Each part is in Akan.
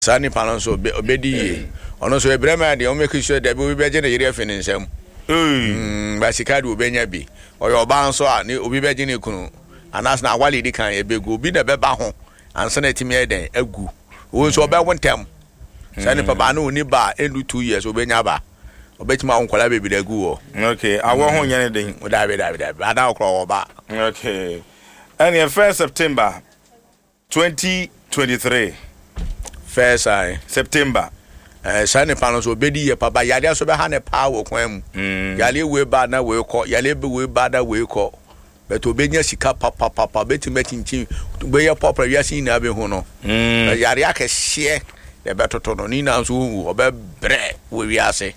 Sani Palonso obedi ono so ebrema de o make sure that we be je na yere afi ne nsam ba sika de obenya bi oyo ba nso a ne obi be je ne kunu anas na awale di kan ebegu obi na be ba ho ansa na timi eden agu wo so be wontem Sani papa na oni ba enu 2 years obenya ba obetima onkola bebi da gu wo okay awo ho nyane den david ada okro ba okay and the 1st September 2023 first September Sani Palonso obedi ye papa yale so be ha ne pa wo kwan mu yale we ba na we ko yale be we ba da we ko but obenya sika papa betima chinchin be ye papa wiase na be hu no yare akehye the better to no ni na so obe bre we wiase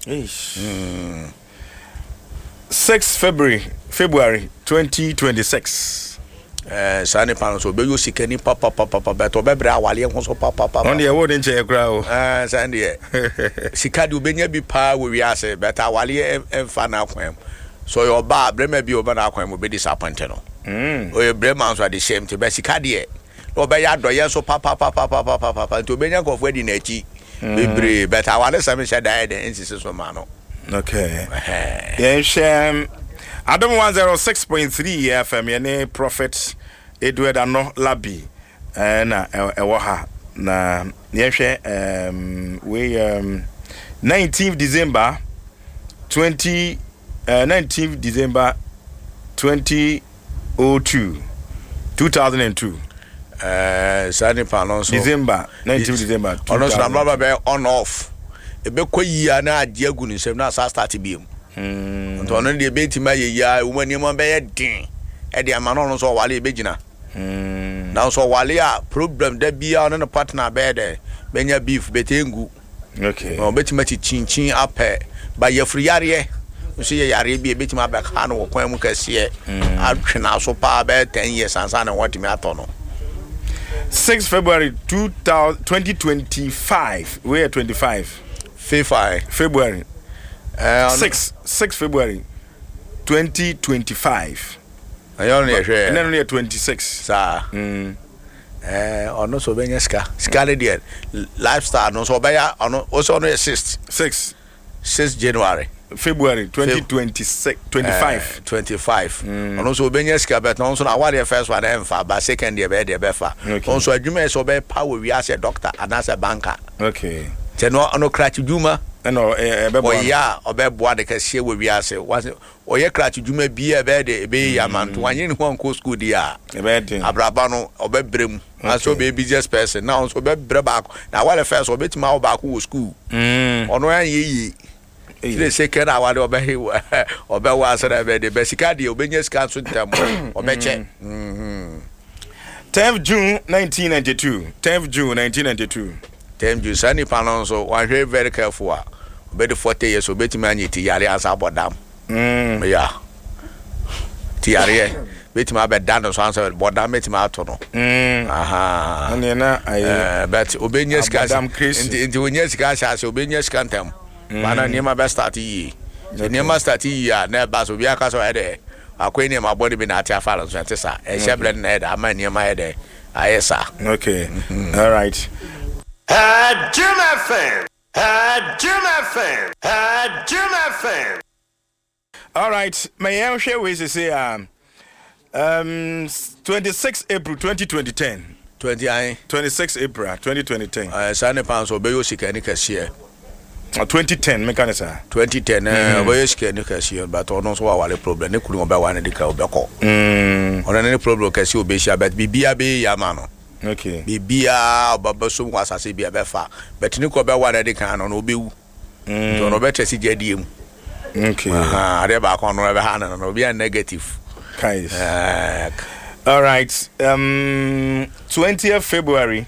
6 February 2026 Sani Palonso be yo sika ni papa but obe bre awale ho so papa on the award nche ekra o Sani sika de obenya bi pa we wiase but awale emfa na kwan so your ba brema bi oba na kwan mo be disappointed no o brema so the shame to be sika de obe ya doye so papa to benya go for di na chi bebre but awale same sha die the insist so ma no okay yeah Adam 106.3 FM yene Prophet Edward Ano Labi na ewo ha na yehwe we 19th December 2002 Sani Palonso December 19th December ono so na be on off ebe koyi na ade agu ni sem na start bi mu nto no de betima ye ya umani mo be ye din e de amano no so wale begina na so wale a problem da bia no partner be de benya beef betengu okay o betima chinchin ape ba ye free yare so ye yare bi betima be ka no kwan mu kase atwena so pa be 10 years ansa na what me atono 6 February 2025 we are 25 February 6 February 2025 ayo ne hwe na no 26 sa ono so benya ska de lifestyle no so beya ono o so no 6 January February 2026 25 ono so benya ska bet no so na aware first one emfa ba second year be de be fa on so adwuma so be power we as a doctor and as a banker okay te no ono crack dwuma no ebebo ya obebo de kase we wiase oye crack dwuma bi e be de be ya manto anye ni hon ko school dia e be den abraba no obebrem aso be business person now so obebre back na wale first obetima wo back wo school ono yan yeyi the second award obewa asara be de besika de obenya sika so ntam obeche 10th June 1992 10th June Sani Palonso one very careful obe de 40 years obetima anyiti yare asa bodam yeah tiare betima be dan so answer bodam betima ato no aha ane na aye but obenya sika ndi onya sika sha obenya sika ntam bana niema be start yi niema start yi ya na ba so bia ka so ede akwai niema body be na ati afala so ntesa e shebre na ede ama niema ede ayesa okay all right Jim FM. All right, my share we say 26 April 2010 26 April 2010 Sani Palonso be yo sika ni kase 2010 mekanisa 2010 obe sika ni kase but ono so wale problem ne kunu obe wan de ka obe ko ono ne problem kase obe sha but bibia be ya ma no okay bibia baba so mu asase bia be fa but ne ko obe wan de kan no obe wu to no better si jadie mu okay are ba ko no be ha no be negative guys all right 20th February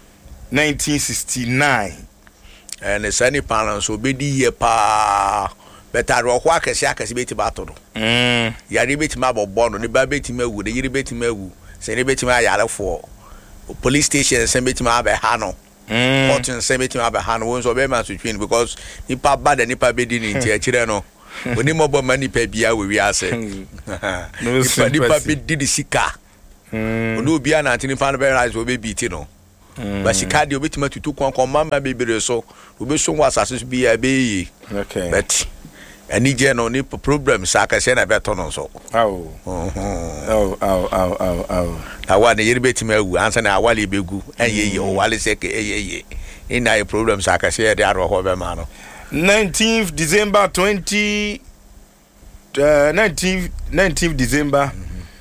1969 and Sani Palonso obedi ye pa better ro kwa akese beti ba to no yare beti ma bobo no ne ba beti ma wu de yire beti ma wu se ne beti ma yare fo police station se beti ma be ha no Fortune se beti ma be ha no won so be ma so twin because nipa bad nipa bedi ni nti akire no oni mobo mani pa bia we wi ase nipa bedi di sika oni obi ana ntini pa no be rise obe biti no But sika de obetima tutu kon mama bebere so obeso wa asase bi ya be. Okay. But any general ni problem sa ka se na beto no so. Oh. Na wa ne yiri betima awu ansa na awale begu enye o wale se ke eye. Ina a problem sa ka se de aro ho be ma no. 19th December 19th December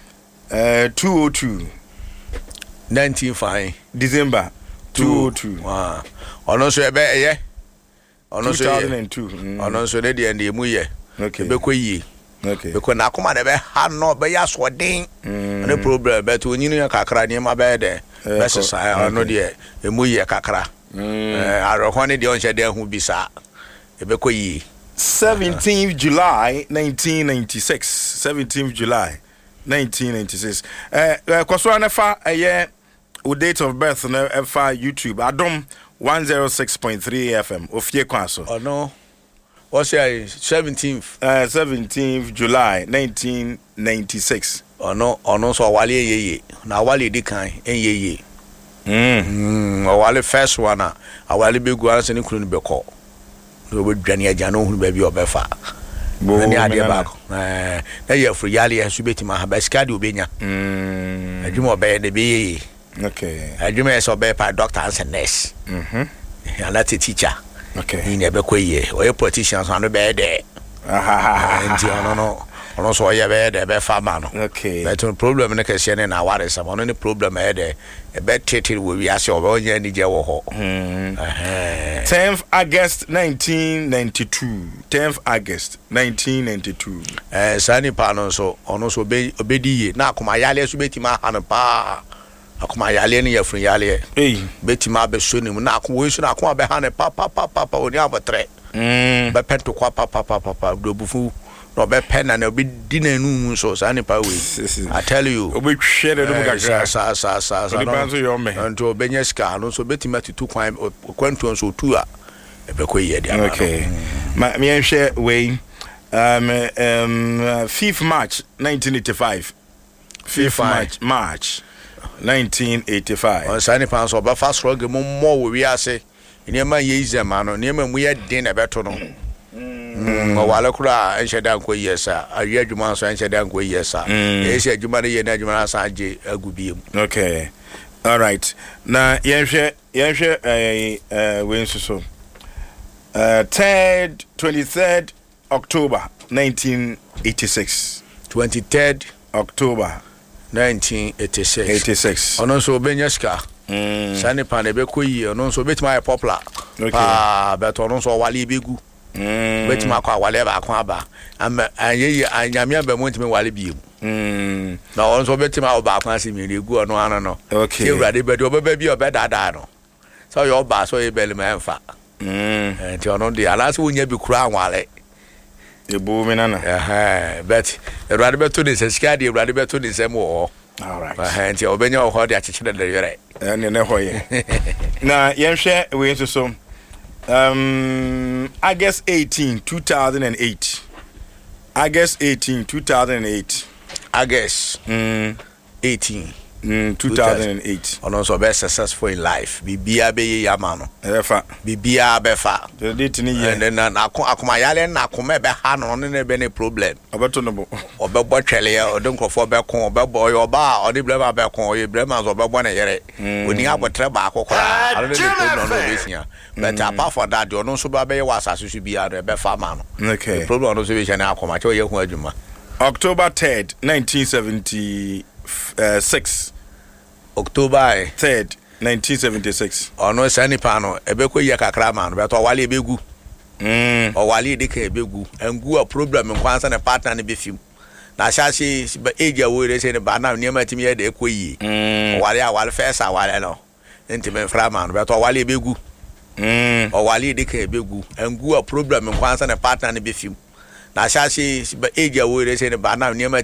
202. 19 fine. December 202. Wow. Ono so ebe eye. Ono so 2002. Ono so ne de emu ye. Okay. Be ko yi. Okay. Because na akoma de be ha no be ya so den. No problem but onyinu ya kakra ni ma be de. Be sesa ono de emu ye kakra. Arohone de on shede hu bisa. E be ko yi. 17th July 1996. 17th July 1996. Kwaswa na fa o date of birth na fa YouTube Adom 106.3 FM ofie kwaso. Oh no. What's your 17th? 17th July 1996. Oh no so wale ye. Na wale di kan enye. Wale first one na wale be gu anse ni kunu be ko. No be dwane agya no hunu ba bi obefa. Ni ade ba ko. Na ye fru yale ye su betima ha ba ska de obenya. Adwuma obe de be. Okay. Adwuma ye so be pa doctor and nurse. And that's a teacher. Okay. He never quay or a politician on the bed there. No, so I bed a farmer. Okay. That's a problem in the question and what is some only problem there. A bed treated will be as your own any jaw. 10th August 1992. 10th August 1992. Sunny Pano so also obedi. Now come my yale subetima and a pa. Akuma yale ni yefun yale betima be so ni mu na akwa so na akwa be ha ne papa oni abotre be pento kwa papa do bufu no be pen na obi di na nu so sa ni pa we I tell you obi hwe de dum kakra sa oni ban so yo me nto obenya ska no so betima tutu kwanto so tu a e be ko ye dia. Okay me enhwe we 5th March 1985 5th March 1985. On Sunny Pans or Fast Rock, more we are say, in my years, a man, on him, and we had dinner better. While I could I said, Uncle, yes, sir. I read you once and said, Uncle, yes, sir. They said, you money and Najman Sanjay, a good be. Okay. All right. Now, Yansha, wins so. 23rd October 1986. 23rd October 1986. Ono so benyeska. Sane pa ne be koyi ono so betima popular. Ah, but ono so wale begu. Betima kwa wale ba kwa ba. Am ayeyi anyame ba mo ntime wale bi. Na ono so betima oba kwa si mi regu ono ana no. Okay. Ewrade be do be bi obedada no. So yo ba so e bele ma emfa. Nti ono de alase wonya bi kura anwale. Ebu menana. But Ewrade be to this sika de Ewrade be to this mo. All right. Nti obenya ho de achechede de yere. Ne hoye. Na yenhwe we so August 18, 2008. August 18, 2008. August 18 2008. Ono so be successful in life. Bibia be yamano. Efa. Bibia be fa. The date ni ye. And then na akoma yale na akoma be ha no ne be ne problem. Obeto no bo. Obebo twele ya odonkofo be kon obebo yo ba odi blema be kon ye blema so obebo na yere. Oni abotre ba akokora. Alo ne problem no be sia. But apart from that, you no so ba be was asusu bia be fa ma no. Okay. The problem no so be na akoma che ye hu adwuma. October 3rd, 1976. October 3rd, 1976. Ono sani pano ebeko ye kakra man but owale ebegu owale dike ebegu engu a problem nkwansa ne partner ne befim na shashi age awore say ne ba na niam atimi ye de ekoyi owale awale first awale no ntime fra man but owale ebegu owale dike ebegu engu a problem nkwansa ne partner ne befim na shashi age awore say ne ba na niam